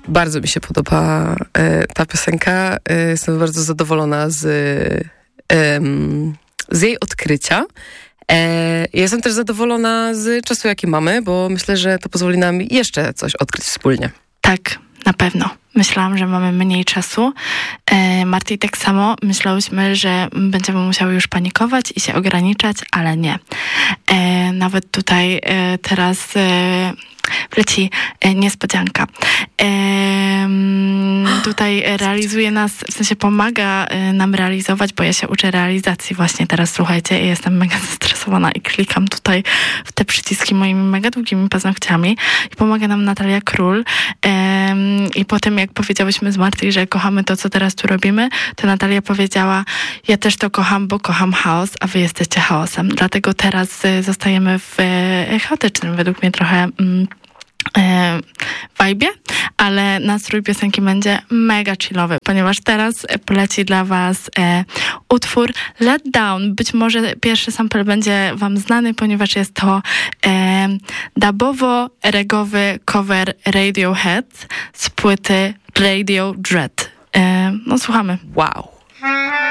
Bardzo mi się podoba ta piosenka. Jestem bardzo zadowolona z jej odkrycia. Jestem też zadowolona z czasu, jaki mamy, bo myślę, że to pozwoli nam jeszcze coś odkryć wspólnie. Tak, na pewno. Myślałam, że mamy mniej czasu. Marty, tak samo myślałyśmy, że będziemy musiały już panikować i się ograniczać, ale nie. Nawet tutaj teraz leci niespodzianka. Tutaj realizuje nas, w sensie pomaga nam realizować, bo ja się uczę realizacji właśnie teraz, słuchajcie, i jestem mega zestresowana i klikam tutaj w te przyciski moimi mega długimi paznokciami i pomaga nam Natalia Król. I potem jak powiedziałyśmy z Marty, że kochamy to, co teraz tu robimy, to Natalia powiedziała, ja też to kocham, bo kocham chaos, a wy jesteście chaosem. Dlatego teraz zostajemy w chaotycznym, według mnie trochę vibe, ale nastrój piosenki będzie mega chillowy, ponieważ teraz poleci dla was utwór Let Down. Być może pierwszy sample będzie wam znany, ponieważ jest to dubowo-regowy cover Radiohead z płyty Radio Dread. No słuchamy. Wow.